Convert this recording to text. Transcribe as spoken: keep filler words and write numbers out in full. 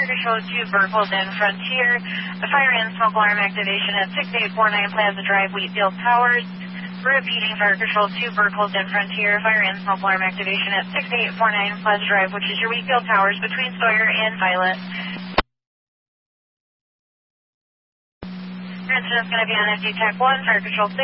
Fire Control two, Burkles and Frontier. The fire and smoke alarm activation at six eight four nine Plaza Drive, Wheatfield Towers. Repeating, Fire Control two, Burkles and Frontier. Fire and smoke alarm activation at six eight four nine Plaza Drive, which is your Wheatfield Towers between Sawyer and Violet. Your incident's going to be on F D Tech one, Fire Control six.